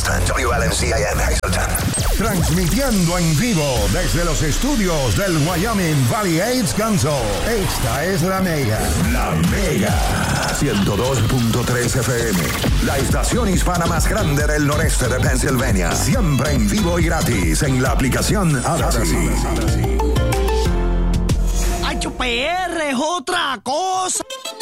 Charleston, WLNCAM Hazleton. Transmitiendo en vivo desde los estudios del Wyoming Valley AIDS Council. Esta es La Mega. La Mega. 102.3 FM. La estación hispana más grande del noreste de Pennsylvania. Siempre en vivo y gratis en la aplicación Audacy. ¡HR es otra cosa!